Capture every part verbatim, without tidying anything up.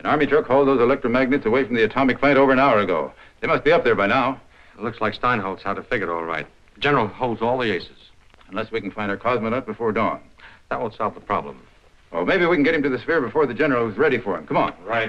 An Army truck hauled those electromagnets away from the atomic plant over an hour ago. They must be up there by now. It looks like Steinholtz had it figured all right. The General holds all the aces. Unless we can find our cosmonaut before dawn. That won't solve the problem. Oh, maybe we can get him to the sphere before the General is ready for him. Come on. Right.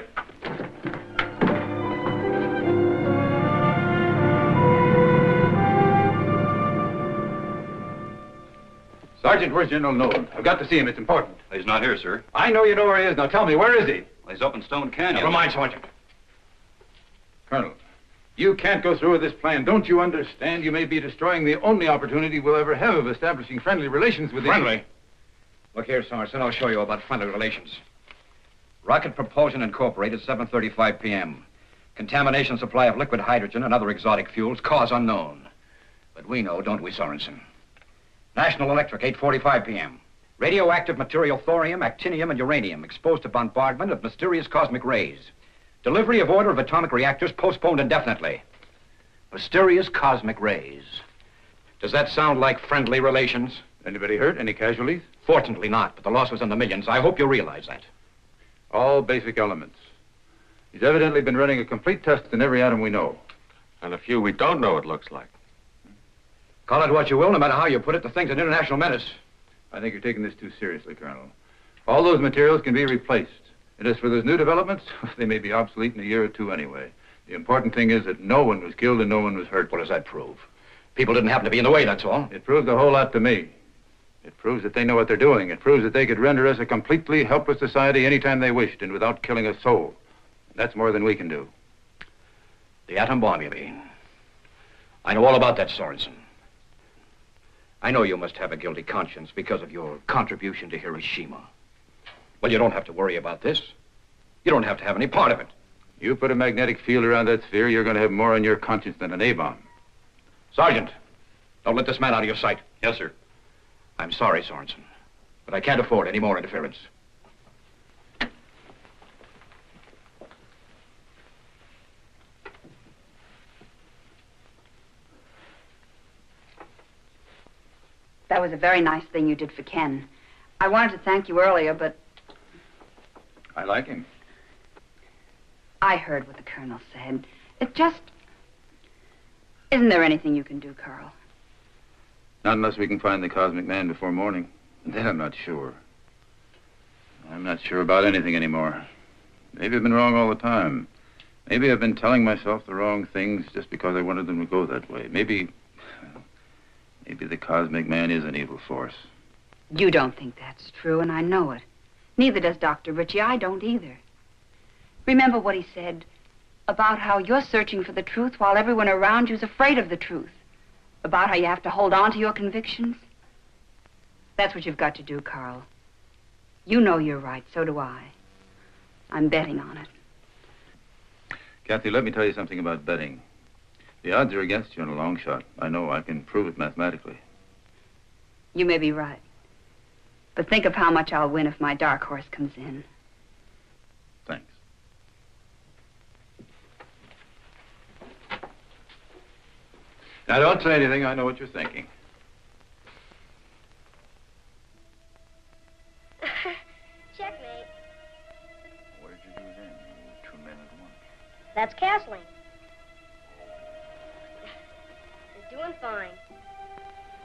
Sergeant, where's General Nolan? I've got to see him. It's important. He's not here, sir. I know you know where he is. Now tell me, where is he? Well, he's up in Stone Canyon. Never mind, Sergeant. Colonel, you can't go through with this plan. Don't you understand? You may be destroying the only opportunity we'll ever have of establishing friendly relations with Friendly? Look here, Sergeant. I'll show you about friendly relations. Rocket Propulsion Incorporated, seven thirty-five p m Contamination supply of liquid hydrogen and other exotic fuels, cause unknown. But we know, don't we, Sorensen? National Electric, eight forty-five p m Radioactive material thorium, actinium, and uranium exposed to bombardment of mysterious cosmic rays. Delivery of order of atomic reactors postponed indefinitely. Mysterious cosmic rays. Does that sound like friendly relations? Anybody hurt? Any casualties? Fortunately not, but the loss was in the millions. I hope you realize that. All basic elements. He's evidently been running a complete test in every atom we know. And a few we don't know, it looks like. Call it what you will, no matter how you put it, the thing's an international menace. I think you're taking this too seriously, Colonel. All those materials can be replaced. And as for those new developments, they may be obsolete in a year or two anyway. The important thing is that no one was killed and no one was hurt. What does that prove? People didn't happen to be in the way, that's all. It proves a whole lot to me. It proves that they know what they're doing. It proves that they could render us a completely helpless society anytime they wished and without killing a soul. That's more than we can do. The atom bomb, you mean? I know all about that, Sorensen. I know you must have a guilty conscience because of your contribution to Hiroshima. Well, you don't have to worry about this. You don't have to have any part of it. You put a magnetic field around that sphere, you're going to have more on your conscience than an A-bomb. Sergeant, don't let this man out of your sight. Yes, sir. I'm sorry, Sorensen, but I can't afford any more interference. That was a very nice thing you did for Ken. I wanted to thank you earlier, but... I like him. I heard what the Colonel said. It just... Isn't there anything you can do, Carl? Not unless we can find the Cosmic Man before morning. And then I'm not sure. I'm not sure about anything anymore. Maybe I've been wrong all the time. Maybe I've been telling myself the wrong things just because I wanted them to go that way. Maybe... Maybe the Cosmic Man is an evil force. You don't think that's true, and I know it. Neither does Doctor Ritchie. I don't either. Remember what he said about how you're searching for the truth while everyone around you's afraid of the truth. About how you have to hold on to your convictions. That's what you've got to do, Carl. You know you're right, so do I. I'm betting on it. Kathy, let me tell you something about betting. The odds are against you in a long shot. I know. I can prove it mathematically. You may be right. But think of how much I'll win if my dark horse comes in. Thanks. Now, don't say anything. I know what you're thinking. Checkmate. What did you do then? You two men at once. That's castling.